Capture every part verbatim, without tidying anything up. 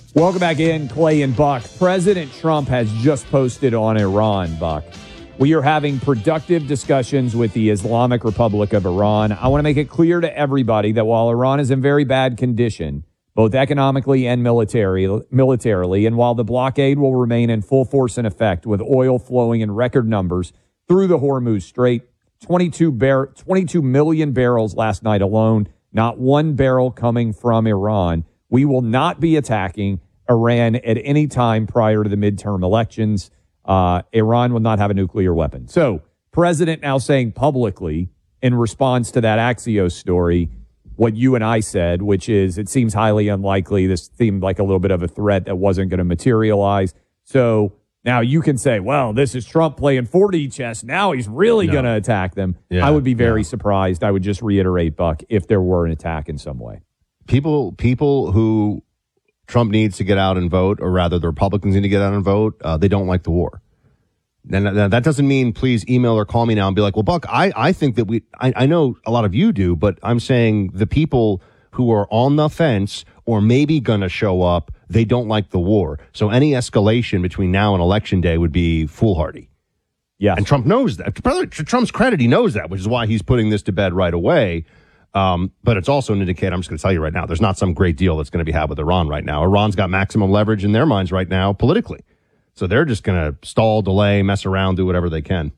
Welcome back in, Clay and Buck. President Trump has just posted on Iran, Buck. We are having productive discussions with the Islamic Republic of Iran. I want to make it clear to everybody that while Iran is in very bad condition, both economically and military, militarily, and while the blockade will remain in full force and effect with oil flowing in record numbers through the Hormuz Strait, twenty-two, bar- twenty-two million barrels last night alone, not one barrel coming from Iran. We will not be attacking Iran at any time prior to the midterm elections. Uh, Iran will not have a nuclear weapon. So, President now saying publicly in response to that Axios story what you and I said, which is it seems highly unlikely. This seemed like a little bit of a threat that wasn't going to materialize. So now you can say, well, this is Trump playing four D chess. Now he's really no. going to attack them. Yeah, I would be very yeah. surprised. I would just reiterate, Buck, if there were an attack in some way. People, people who Trump needs to get out and vote, or rather the Republicans need to get out and vote, uh, they don't like the war. And that doesn't mean please email or call me now and be like, well, Buck, I, I think that we, I, I know a lot of you do, but I'm saying the people who are on the fence or maybe going to show up, they don't like the war. So any escalation between now and election day would be foolhardy. Yeah. And Trump knows that. To Trump's credit, he knows that, which is why he's putting this to bed right away. Um, but it's also an indicator, I'm just going to tell you right now, there's not some great deal that's going to be had with Iran right now. Iran's got maximum leverage in their minds right now politically. So they're just going to stall, delay, mess around, do whatever they can.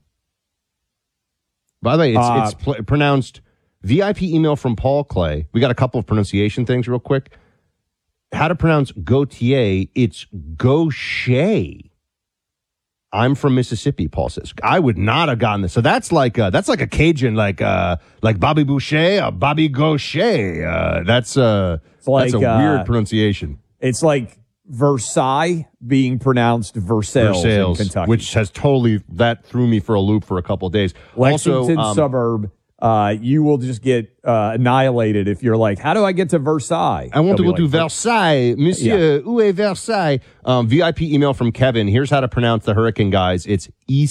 By the way, it's, uh, it's pl- pronounced V I P email from Paul Clay. We got a couple of pronunciation things real quick. How to pronounce Gautier? It's Gaucher. I'm from Mississippi, Paul says. I would not have gotten this. So that's like a, that's like a Cajun, like uh, like Bobby Boucher or Bobby Gaucher. Uh, that's uh, like, that's a uh, weird pronunciation. It's like Versailles being pronounced Versailles, Versailles in Kentucky. Which has totally, that threw me for a loop for a couple of days. Lexington also, um, suburb, uh, you will just get uh, annihilated if you're like, how do I get to Versailles? I want They'll to go like, to Versailles. Monsieur, yeah. Où est Versailles? Um, V I P email from Kevin. Here's how to pronounce the hurricane, guys. It's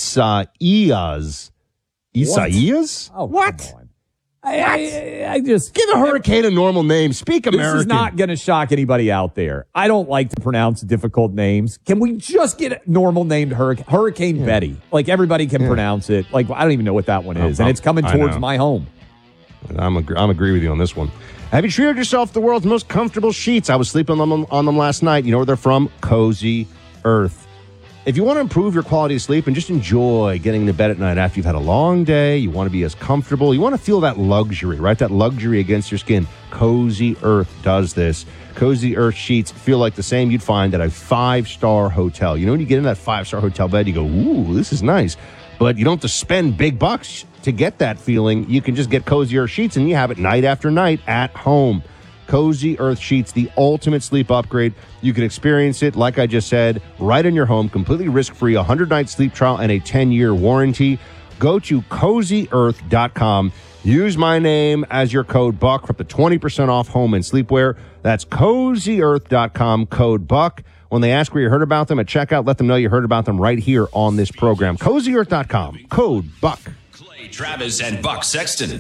Isaias. Isaias? Oh, what? Come on. I, I, I just give a hurricane a normal name. Speak American. This is not going to shock anybody out there. I don't like to pronounce difficult names. Can we just get a normal named hurricane? Hurricane yeah. Betty. Like everybody can yeah. pronounce it. Like I don't even know what that one is, I'm, and it's coming towards my home. I'm ag- I'm agree with you on this one. Have you treated yourself the world's most comfortable sheets? I was sleeping on them on them last night. You know where they're from? Cozy Earth. If you want to improve your quality of sleep and just enjoy getting into bed at night after you've had a long day, you want to be as comfortable, you want to feel that luxury, right? That luxury against your skin. Cozy Earth does this. Cozy Earth sheets feel like the same you'd find at a five-star hotel. You know, when you get in that five-star hotel bed, you go, ooh, this is nice. But you don't have to spend big bucks to get that feeling. You can just get Cozy Earth sheets and you have it night after night at home. Cozy Earth sheets, the ultimate sleep upgrade. You can experience it, like I just said, right in your home, completely risk-free, one hundred night sleep trial and a ten-year warranty. Go to cozy earth dot com. Use my name as your code BUCK for up to twenty percent off home and sleepwear. That's cozy earth dot com, code BUCK. When they ask where you heard about them at checkout, let them know you heard about them right here on this program. cozy earth dot com, code BUCK. Clay Travis and Buck Sexton.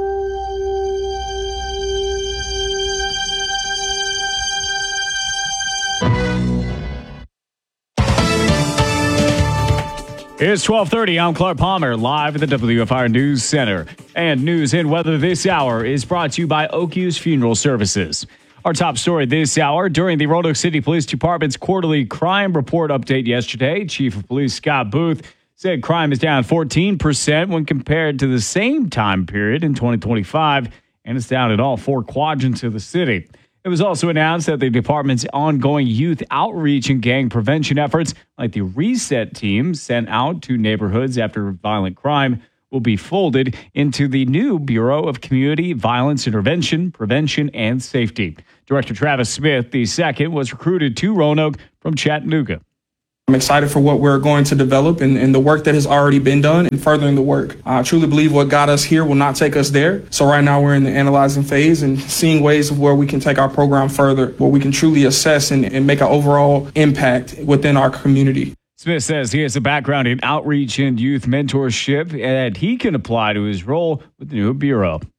It's twelve thirty. I'm Clark Palmer, live at the W F R News Center. And news and weather this hour is brought to you by Oak-Hughes Funeral Services. Our top story this hour, during the Roanoke City Police Department's quarterly crime report update yesterday, Chief of Police Scott Booth said crime is down fourteen percent when compared to the same time period in twenty twenty-five, and it's down at all four quadrants of the city. It was also announced that the department's ongoing youth outreach and gang prevention efforts, like the Reset team sent out to neighborhoods after violent crime, will be folded into the new Bureau of Community Violence Intervention, Prevention, and Safety. Director Travis Smith the second was recruited to Roanoke from Chattanooga. I'm excited for what we're going to develop and, and the work that has already been done and furthering the work. I truly believe what got us here will not take us there. So right now we're in the analyzing phase and seeing ways of where we can take our program further, where we can truly assess and, and make an overall impact within our community. Smith says he has a background in outreach and youth mentorship and he can apply to his role with the new bureau.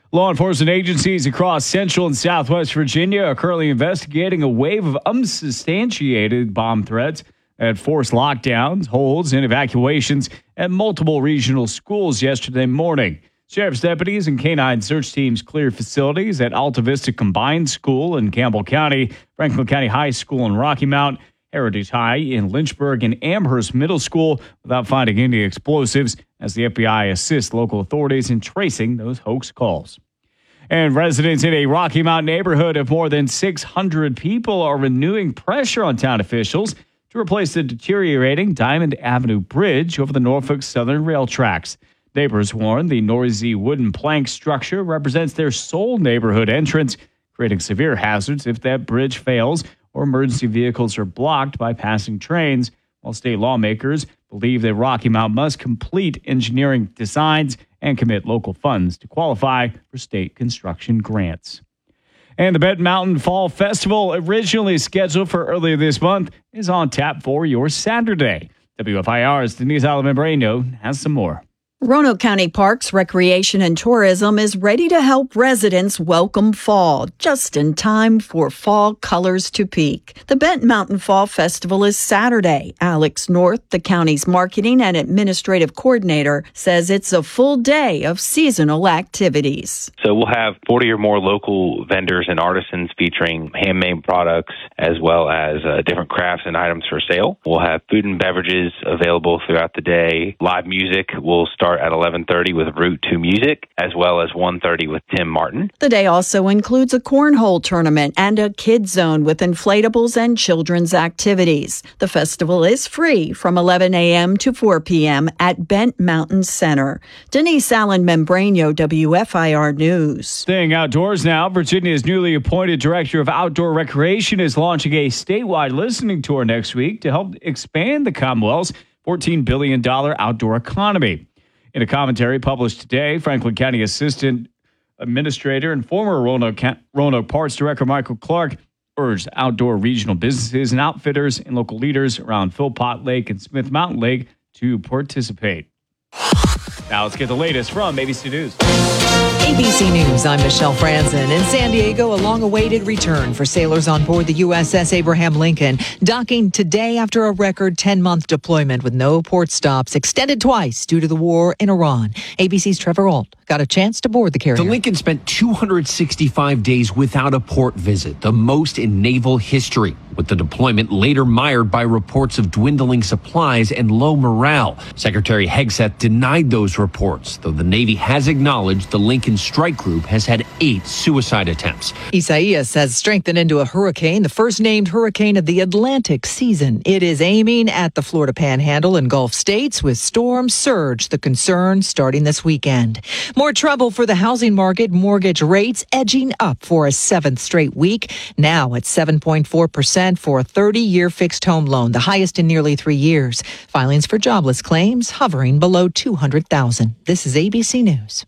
Law enforcement agencies across central and southwest Virginia are currently investigating a wave of unsubstantiated bomb threats that forced lockdowns, holds, and evacuations at multiple regional schools yesterday morning. Sheriff's deputies and canine search teams cleared facilities at Alta Vista Combined School in Campbell County, Franklin County High School in Rocky Mount, Heritage High in Lynchburg, and Amherst Middle School without finding any explosives as the F B I assists local authorities in tracing those hoax calls. And residents in a Rocky Mount neighborhood of more than six hundred people are renewing pressure on town officials to replace the deteriorating Diamond Avenue Bridge over the Norfolk Southern Rail tracks. Neighbors warn the noisy wooden plank structure represents their sole neighborhood entrance, creating severe hazards if that bridge fails or emergency vehicles are blocked by passing trains, while state lawmakers believe that Rocky Mount must complete engineering designs and commit local funds to qualify for state construction grants. And the Benton Mountain Fall Festival, originally scheduled for earlier this month, is on tap for your Saturday. W F I R's Denise Alamembreno has some more. Roanoke County Parks, Recreation, and Tourism is ready to help residents welcome fall, just in time for fall colors to peak. The Benton Mountain Fall Festival is Saturday. Alex North, the county's marketing and administrative coordinator, says it's a full day of seasonal activities. So we'll have forty or more local vendors and artisans featuring handmade products as well as uh, different crafts and items for sale. We'll have food and beverages available throughout the day. Live music will start at eleven thirty with Route two Music, as well as one thirty with Tim Martin. The day also includes a cornhole tournament and a kids zone with inflatables and children's activities. The festival is free from eleven a.m. to four p.m. at Bent Mountain Center. Denise Alamembreno, W F I R News. Staying outdoors now, Virginia's newly appointed Director of Outdoor Recreation is launching a statewide listening tour next week to help expand the Commonwealth's fourteen billion dollars outdoor economy. In a commentary published today, Franklin County Assistant Administrator and former Roanoke, Roanoke Parks Director Michael Clark urged outdoor regional businesses and outfitters and local leaders around Philpott Lake and Smith Mountain Lake to participate. Now let's get the latest from A B C News. A B C News, I'm Michelle Franzen. In San Diego, a long-awaited return for sailors on board the U S S Abraham Lincoln, docking today after a record ten-month deployment with no port stops, extended twice due to the war in Iran. A B C's Trevor Ault got a chance to board the carrier. The Lincoln spent two hundred sixty-five days without a port visit, the most in naval history, with the deployment later mired by reports of dwindling supplies and low morale. Secretary Hegseth denied those reports, though the Navy has acknowledged the Lincoln strike group has had eight suicide attempts. Isaias has strengthened into a hurricane, the first named hurricane of the Atlantic season. It is aiming at the Florida Panhandle and Gulf states with storm surge, the concern starting this weekend. More trouble for the housing market, mortgage rates edging up for a seventh straight week, now at seven point four percent for a thirty-year fixed home loan, the highest in nearly three years. Filings for jobless claims hovering below two hundred thousand. This is A B C News.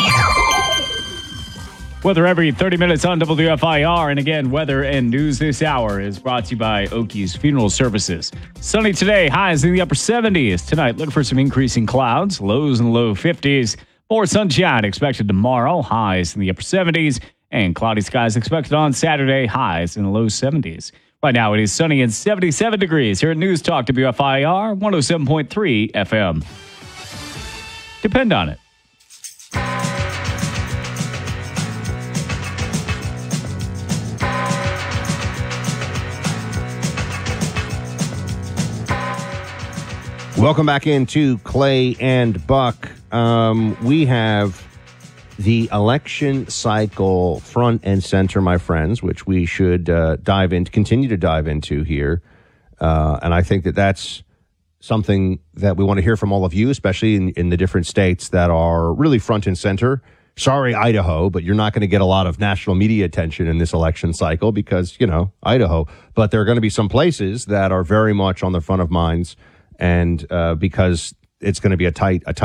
Weather every thirty minutes on W F I R. And again, weather and news this hour is brought to you by Okies Funeral Services. Sunny today, highs in the upper seventies. Tonight, look for some increasing clouds, lows in the low fifties. More sunshine expected tomorrow, highs in the upper seventies. And cloudy skies expected on Saturday, highs in the low seventies. Right now, it is sunny and seventy-seven degrees here at News Talk W F I R one oh seven point three F M. Depend on it. Welcome back into Clay and Buck. Um, we have the election cycle front and center, my friends, which we should uh, dive into, continue to dive into here. Uh, and I think that that's something that we want to hear from all of you, especially in, in the different states that are really front and center. Sorry, Idaho, but you're not going to get a lot of national media attention in this election cycle because, you know, Idaho. But there are going to be some places that are very much on the front of minds. And uh, because it's going to be a tight, a tight